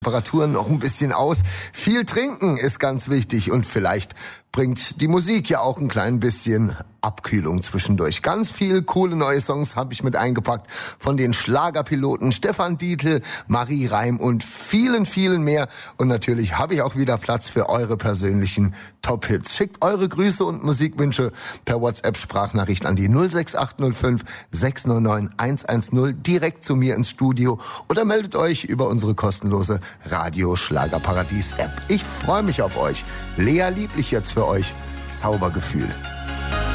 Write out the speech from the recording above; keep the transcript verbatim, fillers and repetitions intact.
Temperaturen noch ein bisschen aus. Viel trinken ist ganz wichtig und vielleicht bringt die Musik ja auch ein klein bisschen Abkühlung zwischendurch. Ganz viel coole neue Songs habe ich mit eingepackt von den Schlagerpiloten Stefan Dietl, Marie Reim und vielen, vielen mehr. Und natürlich habe ich auch wieder Platz für eure persönlichen Top-Hits. Schickt eure Grüße und Musikwünsche per WhatsApp-Sprachnachricht an die null sechs acht null fünf sechs neun neun eins eins null direkt zu mir ins Studio oder meldet euch über unsere kostenlose Radio Schlagerparadies App. Ich freue mich auf euch. Lea Lieblich jetzt für euch. Zaubergefühl.